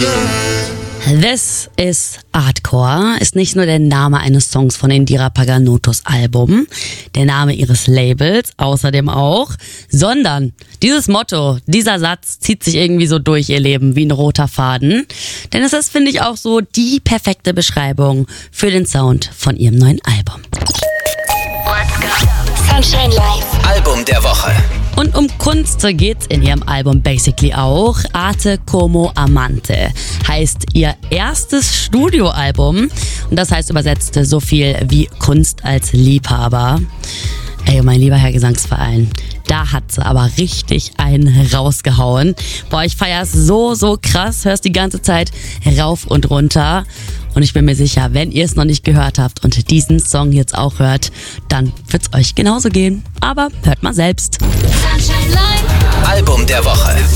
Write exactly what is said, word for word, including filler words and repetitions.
This is Hardcore ist nicht nur der Name eines Songs von Indira Paganotos Album, der Name ihres Labels außerdem auch, sondern dieses Motto, dieser Satz zieht sich irgendwie so durch ihr Leben wie ein roter Faden. Denn es ist, finde ich, auch so die perfekte Beschreibung für den Sound von ihrem neuen Album. Let's go. Sunshine Live. Album der Woche. Und um Kunst geht's in ihrem Album basically auch. Arte como Amante heißt ihr erstes Studioalbum. Und das heißt übersetzt so viel wie Kunst als Liebhaber. Ey, mein lieber Herr Gesangsverein, da hat sie aber richtig einen rausgehauen. Boah, ich feier's so, so krass, hör's die ganze Zeit rauf und runter. Und ich bin mir sicher, wenn ihr es noch nicht gehört habt und diesen Song jetzt auch hört, dann wird's euch genauso gehen. Aber hört mal selbst. Sunshine Live. Album der Woche.